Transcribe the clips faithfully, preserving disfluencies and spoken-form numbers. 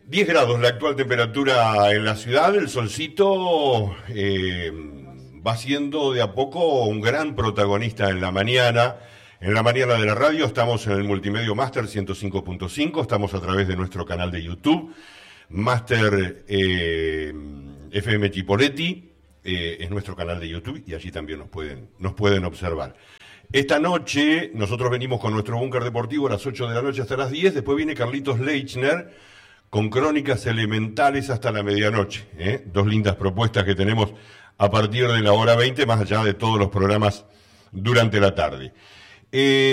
diez grados la actual temperatura en la ciudad, el solcito eh, va siendo de a poco un gran protagonista en la mañana. En la mañana de la radio estamos en el Multimedio Master ciento cinco punto cinco, estamos a través de nuestro canal de YouTube, Master eh, F M Chipoletti, eh, es nuestro canal de YouTube y allí también nos pueden, nos pueden observar. Esta noche nosotros venimos con nuestro búnker deportivo a las ocho de la noche hasta las diez, después viene Carlitos Leichner con Crónicas Elementales hasta la medianoche, ¿eh? Dos lindas propuestas que tenemos a partir de la hora veinte, más allá de todos los programas durante la tarde. Eh,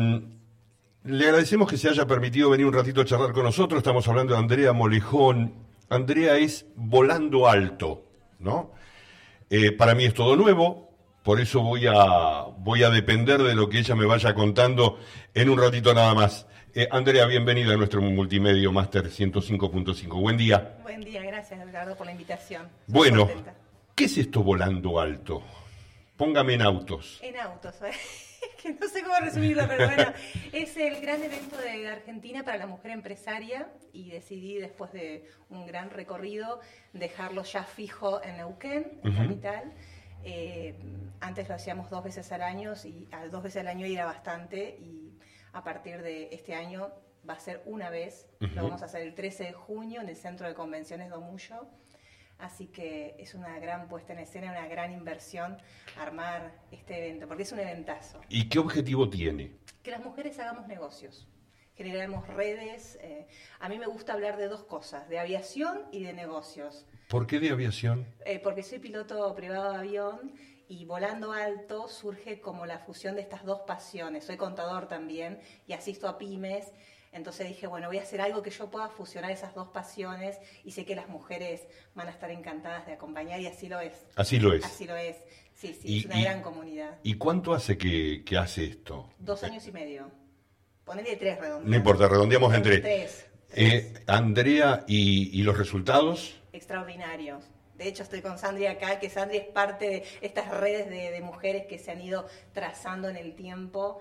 le agradecemos que se haya permitido venir un ratito a charlar con nosotros. Estamos hablando de Andrea Molejón. Andrea es Volando Alto, ¿no? Eh, para mí es todo nuevo, por eso voy a, voy a depender de lo que ella me vaya contando en un ratito nada más. Eh, Andrea, bienvenida a nuestro Multimedio Master ciento cinco punto cinco. Buen día. Buen día, gracias Edgardo por la invitación. Estoy bueno, contenta. ¿Qué es esto Volando Alto? Póngame en autos. En autos, ¿eh? Que no sé cómo resumirlo, pero bueno, es el gran evento de Argentina para la mujer empresaria y decidí después de un gran recorrido dejarlo ya fijo en Neuquén, en uh-huh. capital. Eh, antes lo hacíamos dos veces al año y a dos veces al año era bastante y a partir de este año va a ser una vez. Uh-huh. Lo vamos a hacer el trece de junio en el Centro de Convenciones Domullo. Así que es una gran puesta en escena, una gran inversión armar este evento, porque es un eventazo. ¿Y qué objetivo tiene? Que las mujeres hagamos negocios, generemos redes. Eh, a mí me gusta hablar de dos cosas, de aviación y de negocios. ¿Por qué de aviación? Eh, porque soy piloto privado de avión y Volando Alto surge como la fusión de estas dos pasiones. Soy contador también y asisto a pymes. Entonces dije, bueno, voy a hacer algo que yo pueda fusionar esas dos pasiones y sé que las mujeres van a estar encantadas de acompañar y así lo es. Así lo es. Así lo es. Sí, sí, y, es una y, gran comunidad. ¿Y cuánto hace que, que hace esto? Dos años y medio. Ponele tres redondeados. No importa, redondeamos en tres. Tres. Eh, Andrea, ¿y, ¿y los resultados? Extraordinarios. De hecho, estoy con Sandri acá, que Sandri es parte de estas redes de, de mujeres que se han ido trazando en el tiempo.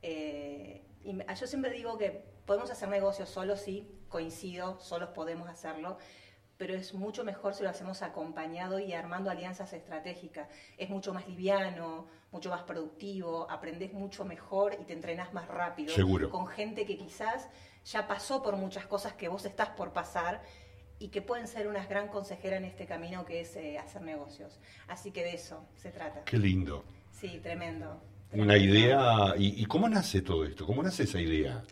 Eh, y yo siempre digo que podemos hacer negocios solos, sí, coincido, solos podemos hacerlo, pero es mucho mejor si lo hacemos acompañado y armando alianzas estratégicas. Es mucho más liviano, mucho más productivo, aprendes mucho mejor y te entrenás más rápido. Seguro. Con gente que quizás ya pasó por muchas cosas que vos estás por pasar y que pueden ser unas gran consejeras en este camino que es eh, hacer negocios. Así que de eso se trata. Qué lindo. Sí, tremendo. Una idea. ¿Y, y cómo nace todo esto? ¿Cómo nace esa idea?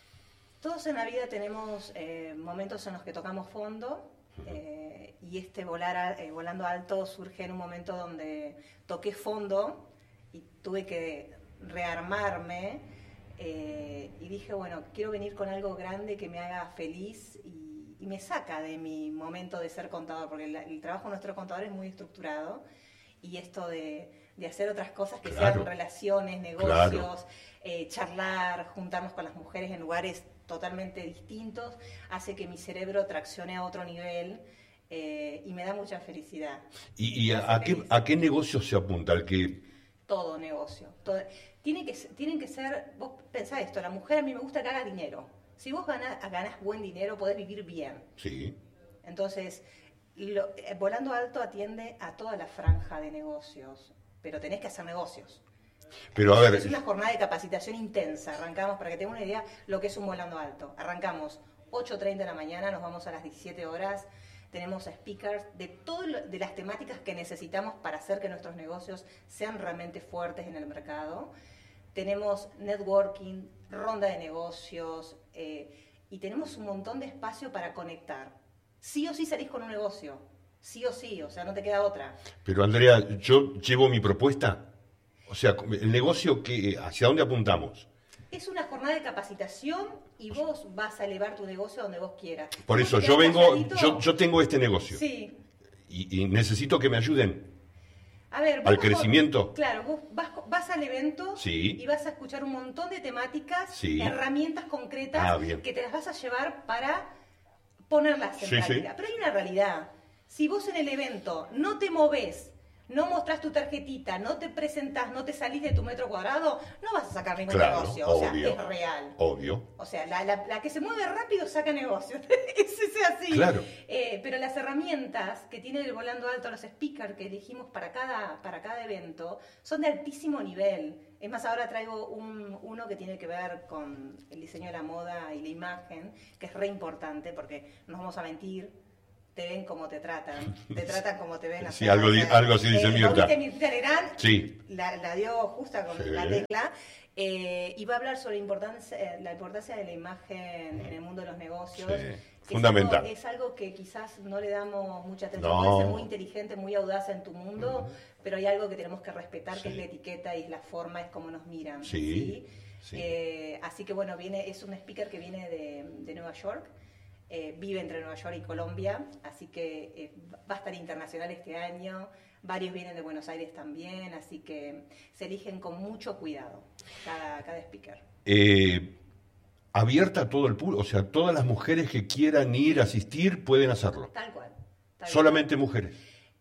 Todos en la vida tenemos eh, momentos en los que tocamos fondo eh, y este volar a, eh, volando alto surge en un momento donde toqué fondo y tuve que rearmarme eh, y dije, bueno, quiero venir con algo grande que me haga feliz y, y me saca de mi momento de ser contador, porque el, el trabajo de nuestro contador es muy estructurado y esto de, de hacer otras cosas que claro. sean relaciones, negocios, claro. eh, charlar, juntarnos con las mujeres en lugares totalmente distintos, hace que mi cerebro traccione a otro nivel eh, y me da mucha felicidad. ¿Y, y a, a, qué, a qué negocio se apunta? ¿Al que... Todo negocio. Todo, tiene que, tienen que ser, vos pensá esto, la mujer a mí me gusta que haga dinero. Si vos ganás, ganás buen dinero, podés vivir bien. Sí. Entonces, lo, eh, Volando Alto atiende a toda la franja de negocios, pero tenés que hacer negocios. Pero a ver, es una jornada de capacitación intensa. Arrancamos, para que tengan una idea, lo que es un Volando Alto. Arrancamos ocho treinta de la mañana, nos vamos a las diecisiete horas. Tenemos speakers de todas de las temáticas que necesitamos para hacer que nuestros negocios sean realmente fuertes en el mercado. Tenemos networking, ronda de negocios eh, y tenemos un montón de espacio para conectar. Sí o sí salís con un negocio, sí o sí, o sea, no te queda otra. Pero Andrea, yo llevo mi propuesta. O sea, el negocio, que, ¿hacia dónde apuntamos? Es una jornada de capacitación y vos vas a elevar tu negocio donde vos quieras. Por eso, yo vengo, yo, yo tengo este negocio. Sí. Y, y necesito que me ayuden. A ver, al crecimiento. Con, claro, vos vas, vas al evento sí. y vas a escuchar un montón de temáticas, sí. herramientas concretas ah, bien. que te las vas a llevar para ponerlas en sí, práctica. Sí. Pero hay una realidad. Si vos en el evento no te movés no mostrás tu tarjetita, no te presentás, no te salís de tu metro cuadrado, no vas a sacar ningún Claro, negocio. O sea, obvio. es real. Obvio. O sea, la, la, la que se mueve rápido saca negocio. Ese es así. Claro. Eh, pero las herramientas que tiene el Volando Alto, los speakers que elegimos para cada, para cada evento, son de altísimo nivel. Es más, ahora traigo un, uno que tiene que ver con el diseño de la moda y la imagen, que es re importante porque no vamos a mentir. Te ven como te tratan, te tratan como te ven. Sí, algo, di, algo así dice eh, Mirta. Mirta Legrand, sí. la, la dio justa con sí. la tecla, eh, y va a hablar sobre importancia, la importancia de la imagen en el mundo de los negocios. Sí. Fundamental. Es algo, es algo que quizás no le damos mucha atención. No. Puedes ser muy inteligente, muy audaz en tu mundo, uh-huh. pero hay algo que tenemos que respetar, sí. que es la etiqueta y es la forma, es como nos miran. Sí. ¿sí? sí. Eh, así que bueno, viene, es un speaker que viene de, de Nueva York. Eh, vive entre Nueva York y Colombia, así que eh, va a estar internacional este año. Varios vienen de Buenos Aires también, así que se eligen con mucho cuidado cada, cada speaker. Eh, abierta a todo el público, o sea, todas las mujeres que quieran ir a asistir pueden hacerlo. Tal cual. Tal Solamente cual. mujeres.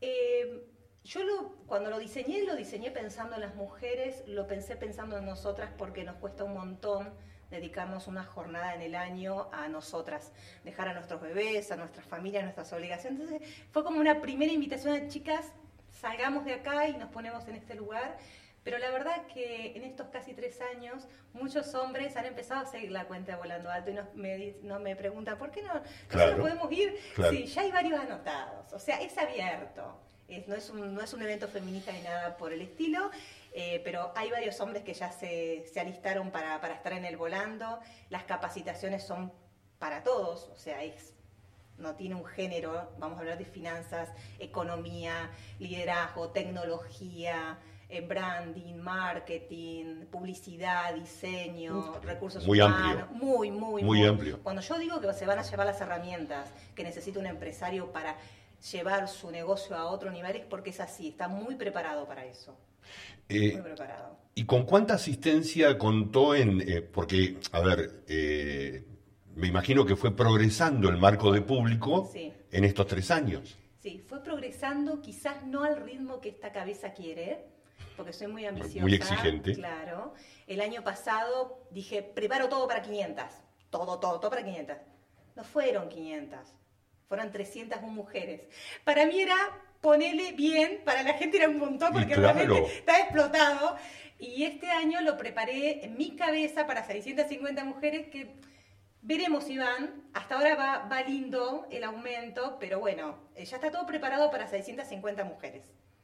Eh, yo lo, cuando lo diseñé, lo diseñé pensando en las mujeres, lo pensé pensando en nosotras porque nos cuesta un montón dedicarnos una jornada en el año a nosotras, dejar a nuestros bebés, a nuestras familias, a nuestras obligaciones. Entonces fue como una primera invitación a chicas, salgamos de acá y nos ponemos en este lugar. Pero la verdad que en estos casi tres años muchos hombres han empezado a seguir la cuenta de Volando Alto y nos, me, no me preguntan, ¿por qué no, claro, no podemos ir? Claro. Sí, ya hay varios anotados, o sea, es abierto. Es, no, es un, no es un evento feminista ni nada por el estilo, eh, pero hay varios hombres que ya se, se alistaron para, para estar en el Volando. Las capacitaciones son para todos, o sea, es, no tiene un género. Vamos a hablar de finanzas, economía, liderazgo, tecnología, eh, branding, marketing, publicidad, diseño, uh, recursos muy humanos. Amplio. Muy, muy, muy, muy amplio. Cuando yo digo que se van a llevar las herramientas que necesita un empresario para llevar su negocio a otro nivel, es porque es así, está muy preparado para eso. Eh, muy preparado. ¿Y con cuánta asistencia contó en...? Eh, porque, a ver, eh, me imagino que fue progresando el marco de público sí. en estos tres años. Sí, fue progresando, quizás no al ritmo que esta cabeza quiere, porque soy muy ambiciosa. Muy exigente. Claro. El año pasado dije, preparo todo para quinientas. Todo, todo, todo para quinientas. No fueron quinientas. Fueron trescientas una mujeres. Para mí era ponerle bien, para la gente era un montón porque claro. realmente está explotado. Y este año lo preparé en mi cabeza para seiscientas cincuenta mujeres que veremos si van. Hasta ahora va, va lindo el aumento, pero bueno, ya está todo preparado para seiscientas cincuenta mujeres.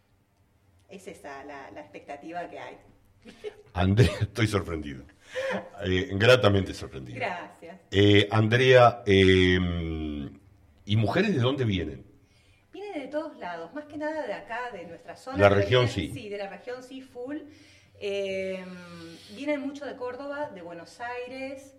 Es esa la, la expectativa que hay. Andrea, estoy sorprendido. Eh, gratamente sorprendido. Gracias. Eh, Andrea, eh, ¿y mujeres de dónde vienen? Vienen de todos lados, más que nada de acá, de nuestra zona. La región sí. Sí, de la región sí, full. Eh, vienen mucho de Córdoba, de Buenos Aires,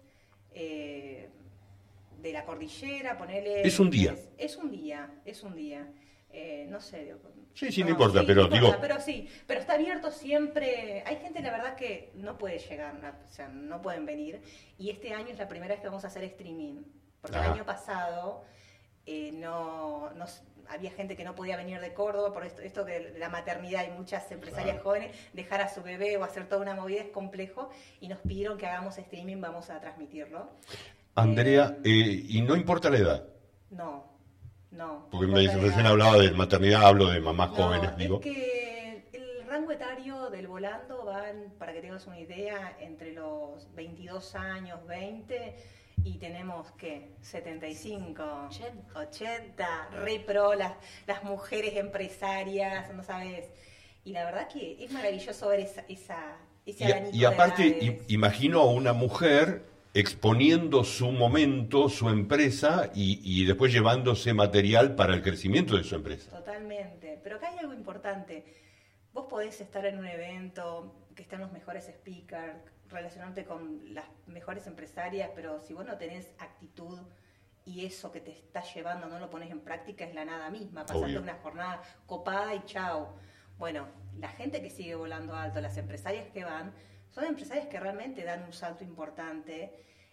eh, de la cordillera, ponele... Es un día. Es, es un día, es un día. Eh, no sé. Digo, sí, sí, no, no importa, sí, pero no digo... Importa, pero sí, pero está abierto siempre. Hay gente, la verdad, que no puede llegar, o sea, no pueden venir. Y este año es la primera vez que vamos a hacer streaming. Porque ah. el año pasado eh, no, no había gente que no podía venir de Córdoba por esto, esto de la maternidad y muchas empresarias claro. jóvenes, dejar a su bebé o hacer toda una movida es complejo. Y nos pidieron que hagamos streaming, vamos a transmitirlo. Andrea, eh, eh, ¿y no importa la edad? No. No, porque me dice, recién hablaba de maternidad, hablo de mamás no, jóvenes, es digo. Que el rango etario del Volando van, para que tengas una idea, entre los veintidós años, veinte, y tenemos, ¿qué? setenta y cinco, ochenta, re pro, las, las mujeres empresarias, no sabes. Y la verdad que es maravilloso ver esa, esa, ese abanico. Y, y aparte, de i, imagino a una mujer exponiendo su momento, su empresa y, y después llevándose material para el crecimiento de su empresa. Totalmente, pero acá hay algo importante. Vos podés estar en un evento que están los mejores speakers, relacionarte con las mejores empresarias, pero si vos no tenés actitud y eso que te está llevando no lo pones en práctica, es la nada misma. Pasaste una jornada copada y chao. Bueno, la gente que sigue volando alto, las empresarias que van, son empresarias que realmente dan un salto importante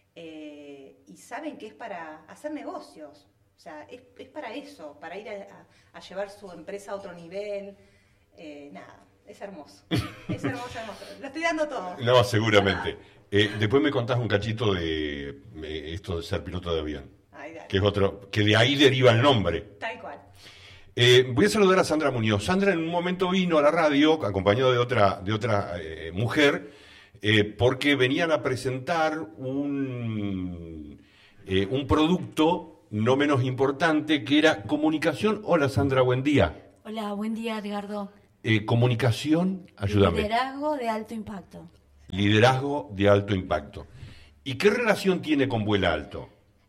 eh, y saben que es para hacer negocios. O sea, es, es para eso, para ir a, a, a llevar su empresa a otro nivel. Eh, nada, es hermoso. Es hermoso, hermoso. Lo estoy dando todo. No, seguramente. Eh, después me contás un cachito de eh, esto de ser piloto de avión. Ay, dale. Que es otro, que de ahí deriva el nombre. Tal cual. Eh, voy a saludar a Sandra Muñoz. Sandra en un momento vino a la radio, acompañado de otra, de otra eh, mujer, eh, porque venían a presentar un, eh, un producto no menos importante que era comunicación. Hola Sandra, buen día. Hola, buen día Edgardo. Eh, comunicación, ayúdame. Liderazgo de alto impacto. Liderazgo de alto impacto. ¿Y qué relación tiene con Vuela Alto?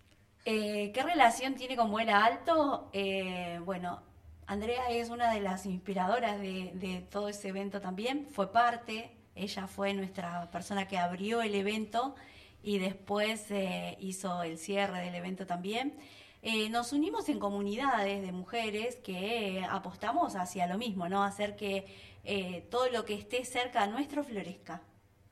Eh, ¿Qué relación tiene con Vuela Alto? Eh, bueno, Andrea es una de las inspiradoras de, de todo ese evento también. Fue parte, ella fue nuestra persona que abrió el evento y después eh, hizo el cierre del evento también. Eh, nos unimos en comunidades de mujeres que eh, apostamos hacia lo mismo, ¿no? Hacer que eh, todo lo que esté cerca nuestro florezca.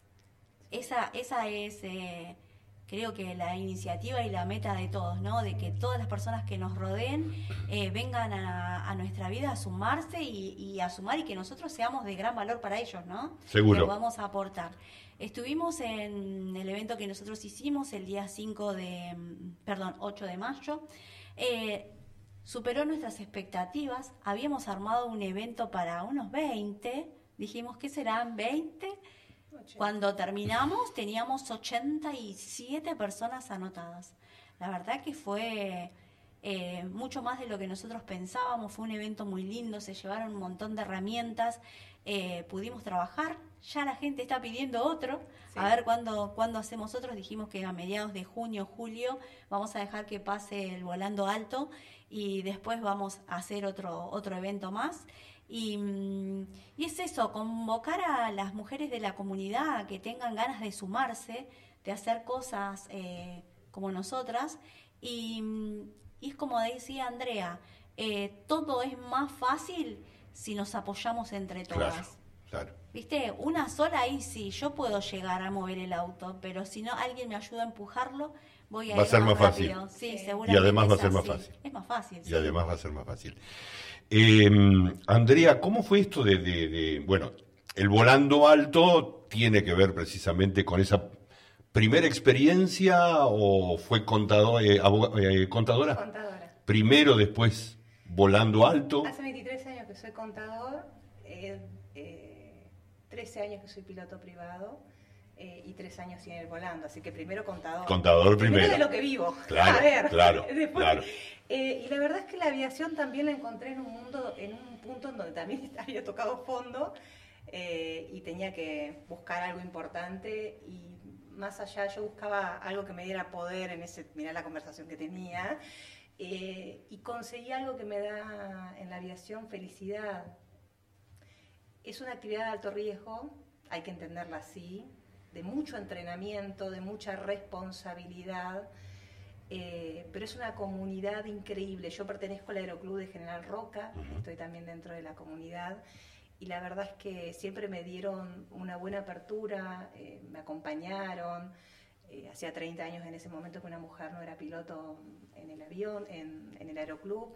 Esa, esa es, eh, creo que la iniciativa y la meta de todos, ¿no? De que todas las personas que nos rodeen eh, vengan a, a nuestra vida a sumarse y, y a sumar y que nosotros seamos de gran valor para ellos, ¿no? Seguro. Que podamos aportar. Estuvimos en el evento que nosotros hicimos el día cinco de, perdón, ocho de mayo. Eh, superó nuestras expectativas. Habíamos armado un evento para unos veinte. Dijimos, ¿qué serán? ¿veinte? Cuando terminamos teníamos ochenta y siete personas anotadas. La verdad que fue eh, mucho más de lo que nosotros pensábamos. Fue un evento muy lindo, se llevaron un montón de herramientas, eh, pudimos trabajar. Ya la gente está pidiendo otro. Sí. A ver cuándo, cuándo hacemos otros. Dijimos que a mediados de junio, julio vamos a dejar que pase el Volando Alto y después vamos a hacer otro, otro evento más. Y, y es eso, convocar a las mujeres de la comunidad que tengan ganas de sumarse, de hacer cosas eh, como nosotras. Y, y es como decía Andrea, eh, todo es más fácil si nos apoyamos entre todas. Claro, claro. ¿Viste? Una sola ahí sí, yo puedo llegar a mover el auto, pero si no alguien me ayuda a empujarlo, voy a va ir a ser más, más rápido. fácil. Sí, sí. seguramente Y además va a ser es más así. fácil. Es más fácil. Y sí. además va a ser más fácil. Eh, Andrea, ¿cómo fue esto de, de, de, bueno, el Volando Alto tiene que ver precisamente con esa primera experiencia o fue contador, eh, abog- eh, contadora? Contadora. Primero, después Volando Alto. Hace veintitrés años que soy contador, eh, eh, trece años que soy piloto privado eh, y tres años sin el volando, así que primero contador. Contador primero. Primero de lo que vivo. Claro, a ver, claro, después, claro. Eh, y la verdad es que la aviación también la encontré en un mundo, en un punto en donde también había tocado fondo eh, y tenía que buscar algo importante y más allá yo buscaba algo que me diera poder en ese, mirá la conversación que tenía eh, y conseguí algo que me da en la aviación felicidad. Es una actividad de alto riesgo, hay que entenderla así, de mucho entrenamiento, de mucha responsabilidad. Eh, pero es una comunidad increíble. Yo pertenezco al Aeroclub de General Roca, uh-huh. Estoy también dentro de la comunidad y la verdad es que siempre me dieron una buena apertura, eh, me acompañaron. Eh, hacía treinta años en ese momento que una mujer no era piloto en el avión, en, en el Aeroclub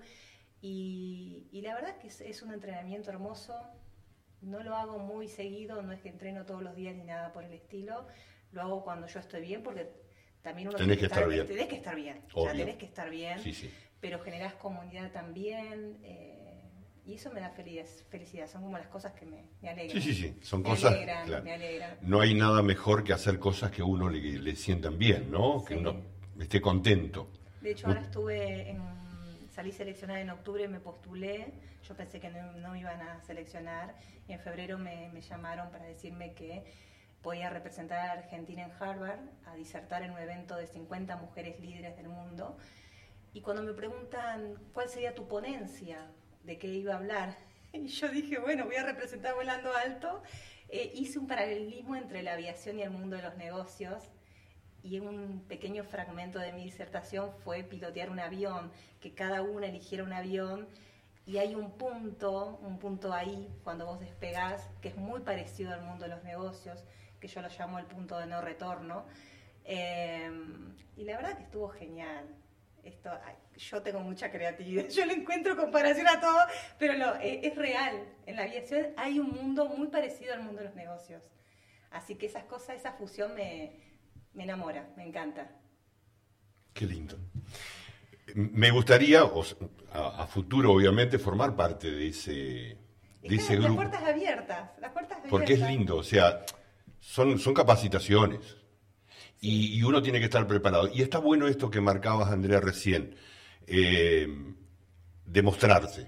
y, y la verdad es que es, es un entrenamiento hermoso. No lo hago muy seguido, no es que entreno todos los días ni nada por el estilo. Lo hago cuando yo estoy bien porque también uno tenés tiene que estar bien. Tenés que estar bien, Obvio. O sea, tenés que estar bien, sí, sí. Pero generás comunidad también, eh, y eso me da felicidad, felicidad, son como las cosas que me, me alegran. Sí, sí, sí, son me cosas, alegran, claro. me alegran. No hay nada mejor que hacer cosas que a uno le, le sientan bien, ¿no? Sí. Que uno esté contento. De hecho, ahora estuve, en, salí seleccionada en octubre, me postulé, yo pensé que no, no me iban a seleccionar, y en febrero me, me llamaron para decirme que podía representar a Argentina en Harvard, a disertar en un evento de cincuenta mujeres líderes del mundo. Y cuando me preguntan cuál sería tu ponencia, de qué iba a hablar, y yo dije, bueno, voy a representar Volando Alto, eh, hice un paralelismo entre la aviación y el mundo de los negocios, y un pequeño fragmento de mi disertación fue pilotear un avión, que cada una eligiera un avión, y hay un punto, un punto ahí, cuando vos despegás, que es muy parecido al mundo de los negocios, que yo lo llamo el punto de no retorno, eh, y la verdad que estuvo genial. esto, ay, yo tengo mucha creatividad, yo le encuentro comparación a todo, pero lo, es, es real. En la aviación hay un mundo muy parecido al mundo de los negocios. Así que esas cosas, esa fusión me, me enamora, me encanta. Qué lindo. Me gustaría, a, a futuro obviamente, formar parte de ese, de ese las grupo. puertas abiertas, las puertas abiertas. Porque es lindo, o sea, son, son capacitaciones. Sí. Y, y uno tiene que estar preparado. Y está bueno esto que marcabas, Andrea, recién. Eh, demostrarse.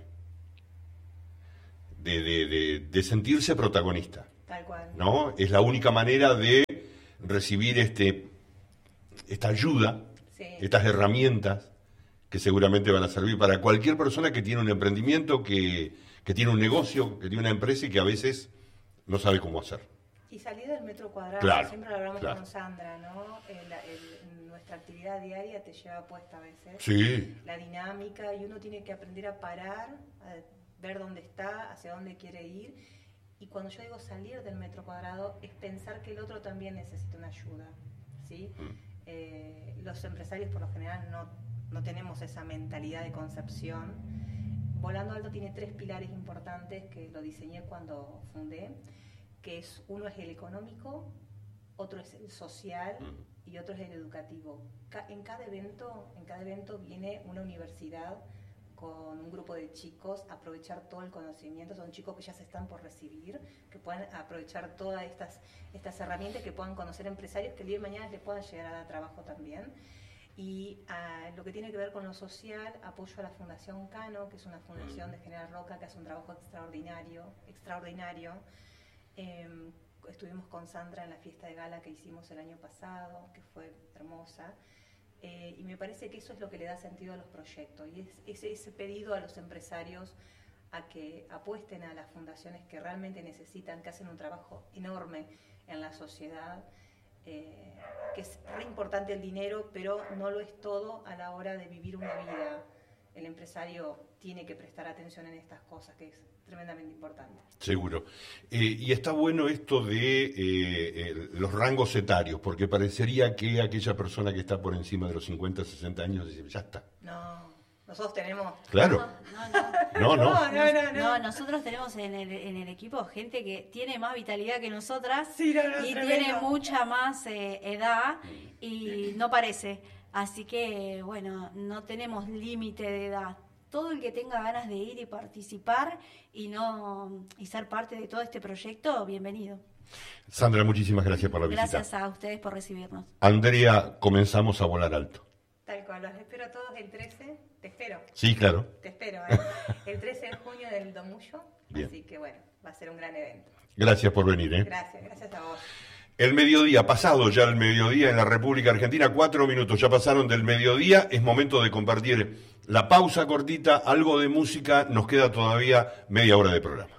De, de, de, de sentirse protagonista. Tal cual. ¿No? Es la única manera de recibir este, esta ayuda, sí. Estas herramientas que seguramente van a servir para cualquier persona que tiene un emprendimiento, que, que tiene un negocio, que tiene una empresa y que a veces no sabe cómo hacer. Y salir del metro cuadrado, claro, siempre lo hablamos claro. con Sandra, ¿no? El, el, nuestra actividad diaria te lleva puesta a veces. Sí. La dinámica, y uno tiene que aprender a parar, a ver dónde está, hacia dónde quiere ir. Y cuando yo digo salir del metro cuadrado, es pensar que el otro también necesita una ayuda, ¿sí? Mm. Eh, los empresarios por lo general no, no tenemos esa mentalidad de concepción. Volando Alto tiene tres pilares importantes que lo diseñé cuando fundé, que es uno es el económico, otro es el social y otro es el educativo. Ca- en cada evento, en cada evento viene una universidad con un grupo de chicos a aprovechar todo el conocimiento. Son chicos que ya se están por recibir, que puedan aprovechar todas estas, estas herramientas, que puedan conocer empresarios que el día de mañana les puedan llegar a dar trabajo también. Y uh, lo que tiene que ver con lo social, apoyo a la Fundación Cano, que es una fundación de General Roca que hace un trabajo extraordinario, extraordinario. Eh, estuvimos con Sandra en la fiesta de gala que hicimos el año pasado, que fue hermosa. Eh, y me parece que eso es lo que le da sentido a los proyectos, y es ese, ese pedido a los empresarios a que apuesten a las fundaciones que realmente necesitan, que hacen un trabajo enorme en la sociedad, eh, que es re importante el dinero, pero no lo es todo a la hora de vivir una vida. El empresario tiene que prestar atención en estas cosas, que es tremendamente importante. Seguro. Eh, y está bueno esto de eh, eh, los rangos etarios, porque parecería que aquella persona que está por encima de los cincuenta, sesenta años dice, ya está. No, nosotros tenemos... Claro. No, no, no. no, no, no, no, no. no nosotros tenemos en el, en el equipo gente que tiene más vitalidad que nosotras, sí, no, no, y tremendo. Tiene mucha más eh, edad y no parece. Así que, bueno, no tenemos límite de edad. Todo el que tenga ganas de ir y participar y no y ser parte de todo este proyecto, bienvenido. Sandra, muchísimas gracias por la visita. Gracias a ustedes por recibirnos. Andrea, comenzamos a volar alto. Tal cual, los espero todos el trece, te espero. Sí, claro. Te espero, ¿eh? El trece de junio del Domullo, así que bueno, va a ser un gran evento. Gracias por venir, ¿eh? Gracias, gracias a vos. El mediodía, pasado ya el mediodía en la República Argentina, cuatro minutos ya pasaron del mediodía, es momento de compartir la pausa cortita, algo de música, nos queda todavía media hora de programa.